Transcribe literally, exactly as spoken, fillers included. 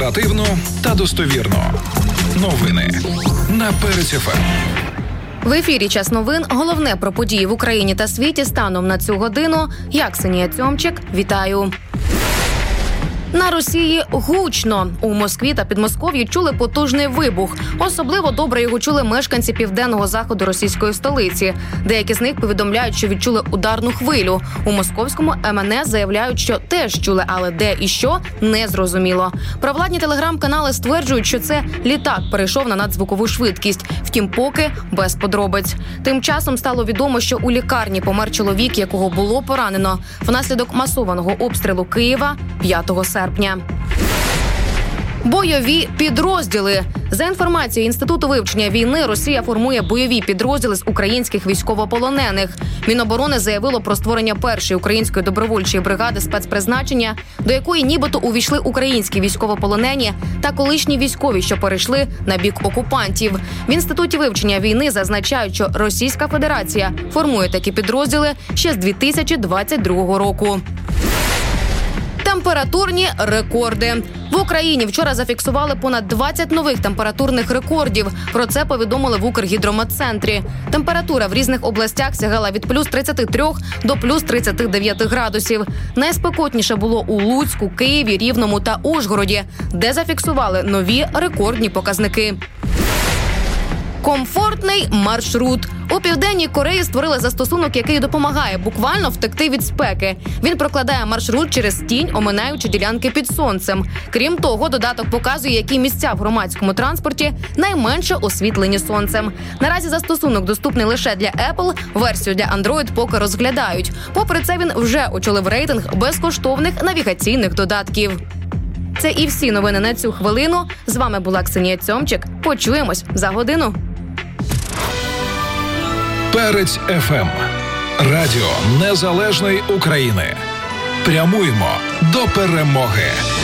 Оперативно та достовірно. Новини на Перець еф ем. В ефірі «Час новин». Головне про події в Україні та світі станом на цю годину. Я, Ксенія Цьомчик, вітаю. На Росії гучно. У Москві та Підмосков'ї чули потужний вибух. Особливо добре його чули мешканці південного заходу російської столиці. Деякі з них повідомляють, що відчули ударну хвилю. У московському ем ен е заявляють, що теж чули, але де і що – не зрозуміло. Провладні телеграм-канали стверджують, що це літак перейшов на надзвукову швидкість. Втім, поки без подробиць. Тим часом стало відомо, що у лікарні помер чоловік, якого було поранено внаслідок масованого обстрілу Києва п'ятого серпня. Бойові підрозділи. За інформацією Інституту вивчення війни, Росія формує бойові підрозділи з українських військовополонених. Міноборони заявило про створення першої української добровольчої бригади спецпризначення, до якої нібито увійшли українські військовополонені та колишні військові, що перейшли на бік окупантів. В Інституті вивчення війни зазначають, що Російська Федерація формує такі підрозділи ще з дві тисячі двадцять другого року. Температурні рекорди. В Україні вчора зафіксували понад двадцять нових температурних рекордів. Про це повідомили в Укргідрометцентрі. Температура в різних областях сягала від плюс тридцяти трьох до плюс тридцяти дев'яти градусів. Найспекотніше було у Луцьку, Києві, Рівному та Ужгороді, де зафіксували нові рекордні показники. Комфортний маршрут. У Південній Кореї створили застосунок, який допомагає буквально втекти від спеки. Він прокладає маршрут через тінь, оминаючи ділянки під сонцем. Крім того, додаток показує, які місця в громадському транспорті найменше освітлені сонцем. Наразі застосунок доступний лише для Apple, версію для Android поки розглядають. Попри це, він вже очолив рейтинг безкоштовних навігаційних додатків. Це і всі новини на цю хвилину. З вами була Ксенія Цьомчик. Почуємось за годину. Перець еф ем. Радіо Незалежної України. Прямуємо до перемоги.